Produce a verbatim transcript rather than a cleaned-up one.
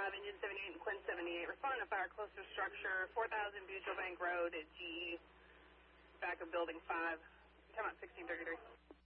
five, engine seventy-eight and Quinn seventy-eight. Responding to fire close to structure, four thousand Butyl Bank Road at G E, back of building five. Time out sixteen thirty-three.